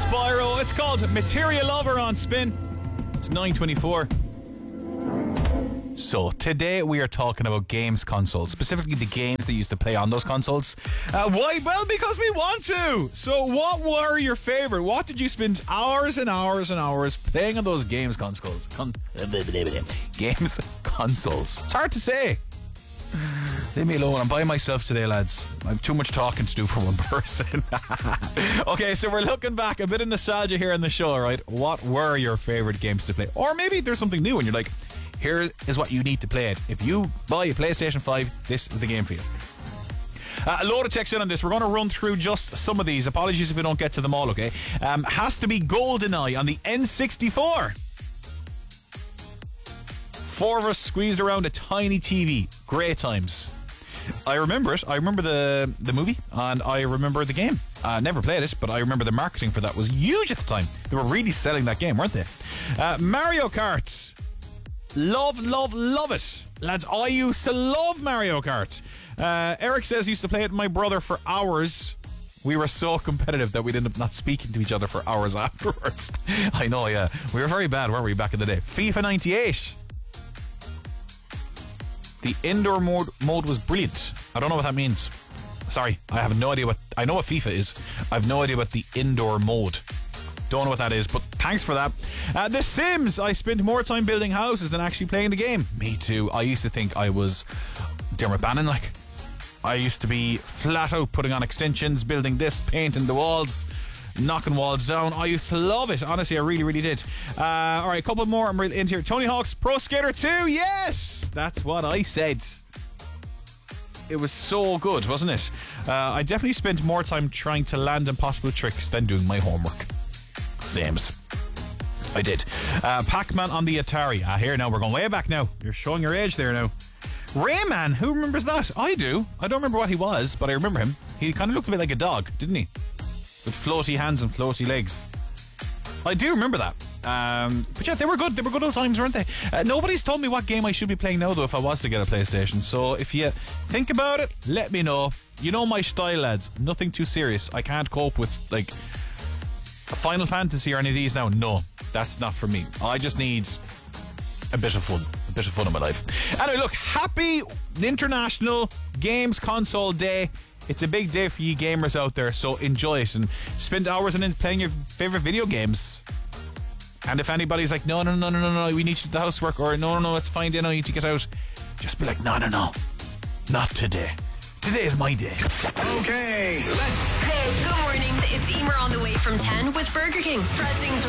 Spyro. It's called Material Lover on Spin. It's 9:24. So today we are talking about games consoles, specifically the games that you used to play on those consoles. Why? Well, because we want to. So what were your favourite? What did you spend hours and hours and hours playing on those games consoles? Games consoles. It's hard to say. Leave me alone. I'm by myself today, lads. I have too much talking to do for one person. Okay, so we're looking back, a bit of nostalgia here on the show, right? What were your favourite games to play? Or maybe there's something new and you're like, here is what you need to play it. If you buy a PlayStation 5, this is the game for you. A load of text in on this. We're going to run through just some of these. Apologies if we don't get to them all, okay? Has to be GoldenEye on the N64. Four of us squeezed around a tiny TV. Great times. I remember it. I remember the movie and I remember the game. Never played it, but I remember the marketing for that was huge at the time. They were really selling that game, weren't they? Mario Kart. Love it. Lads, I used to love Mario Kart. Eric says he used to play it with my brother for hours. We were so competitive that we'd end up not speaking to each other for hours afterwards. I know, yeah. We were very bad, weren't we, back in the day? FIFA 98. The indoor mode was brilliant. I don't know what that means. Sorry, I have no idea what... I know what FIFA is. I have no idea what the indoor mode. Don't know what that is, but thanks for that. The Sims. I spent more time building houses than actually playing the game. Me too. I used to think I was Dermot Bannon, like. I used to be flat out putting on extensions, building this, painting the walls, knocking walls down. I used to love it. Honestly, I really, really did. All right, a couple more. I'm really into here. Tony Hawk's Pro Skater 2. Yes! That's what I said. It was so good, wasn't it? I definitely spent more time trying to land impossible tricks than doing my homework. Sames. I did. Pac-Man on the Atari. Here now, we're going way back now. You're showing your age there now. Rayman, who remembers that? I do. I don't remember what he was, but I remember him. He kind of looked a bit like a dog, didn't he? With floaty hands and floaty legs. I do remember that. But yeah, they were good. They were good old times, weren't they? Nobody's told me what game I should be playing now, though, if I was to get a PlayStation. So if you think about it, let me know. You know my style, lads. Nothing too serious. I can't cope with, like, Final Fantasy or any of these now. No, that's not for me. I just need a bit of fun. A bit of fun in my life. Anyway, look, happy International Games Console Day. It's a big day for you gamers out there, so enjoy it and spend hours on it playing your favourite video games. And if anybody's like, no, we need you to do the housework, or no, it's fine, you need to get out, just be like, no, not today. Today is my day. Okay, let's go. Good morning. It's Emer on the way from 10 with Burger King. Pressing play.